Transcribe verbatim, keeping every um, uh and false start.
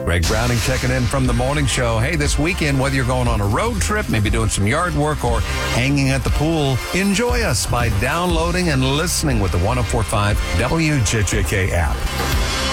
Greg Browning checking in from the morning show. Hey, this weekend, whether you're going on a road trip, maybe doing some yard work or hanging at the pool, enjoy us by downloading and listening with the one oh four point five W J J K app.